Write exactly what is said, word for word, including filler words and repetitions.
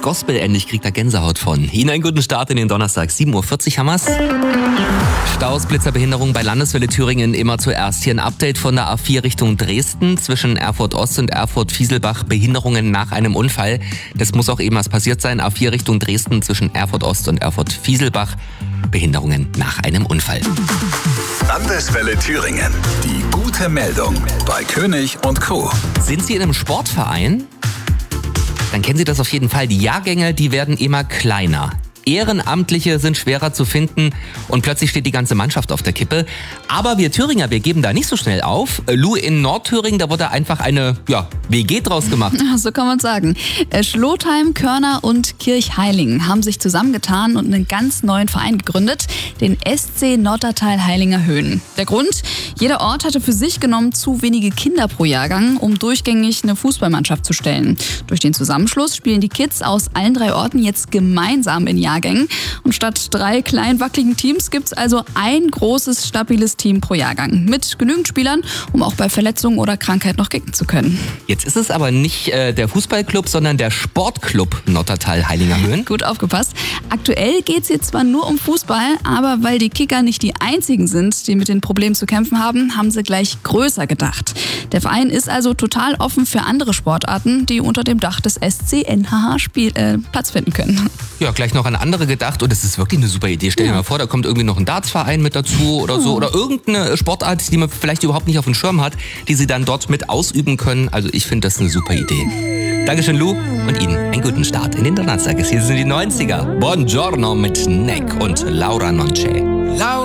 Gospel-Ende, ich krieg da Gänsehaut von. Ihnen einen guten Start in den Donnerstag. sieben Uhr vierzig haben wir's. Staus, Blitzerbehinderung bei Landeswelle Thüringen immer zuerst. Hier ein Update von der A vier Richtung Dresden. Zwischen Erfurt Ost und Erfurt Fieselbach Behinderungen nach einem Unfall. Das muss auch eben was passiert sein. A vier Richtung Dresden zwischen Erfurt Ost und Erfurt Fieselbach. Behinderungen nach einem Unfall. Landeswelle Thüringen. Die gute Meldung bei König und Co. Sind Sie in einem Sportverein? Dann kennen Sie das auf jeden Fall. Die Jahrgänge, die werden immer kleiner. Ehrenamtliche sind schwerer zu finden und plötzlich steht die ganze Mannschaft auf der Kippe. Aber wir Thüringer, wir geben da nicht so schnell auf. Lou, in Nordthüringen, da wurde einfach eine ja, W G draus gemacht. So kann man sagen. Schlotheim, Körner und Kirchheilingen haben sich zusammengetan und einen ganz neuen Verein gegründet, den S C Nottertal-Heilinger Höhen. Der Grund? Jeder Ort hatte für sich genommen zu wenige Kinder pro Jahrgang, um durchgängig eine Fußballmannschaft zu stellen. Durch den Zusammenschluss spielen die Kids aus allen drei Orten jetzt gemeinsam in Jahrgängen. Und statt drei kleinen wackeligen Teams gibt's also ein großes, stabiles Team pro Jahrgang. Mit genügend Spielern, um auch bei Verletzungen oder Krankheit noch kicken zu können. Jetzt ist es aber nicht äh, der Fußballclub, sondern der Sportclub Nottertal-Heilinger Höhen. Gut aufgepasst. Aktuell geht's hier zwar nur um Fußball, aber weil die Kicker nicht die einzigen sind, die mit den Problemen zu kämpfen haben, haben sie gleich größer gedacht. Der Verein ist also total offen für andere Sportarten, die unter dem Dach des S C N H H Spiel, äh, Platz finden können. Ja, gleich noch an andere gedacht und das ist wirklich eine super Idee. Stell dir Ja. mal vor, da kommt irgendwie noch ein Dartsverein mit dazu oder so oder irgendeine Sportart, die man vielleicht überhaupt nicht auf dem Schirm hat, die sie dann dort mit ausüben können. Also ich finde das eine super Idee. Dankeschön, Lou, und Ihnen einen guten Start in den Donnerstag. Hier sind die neunziger. Buongiorno mit Neck und Laura Nonce.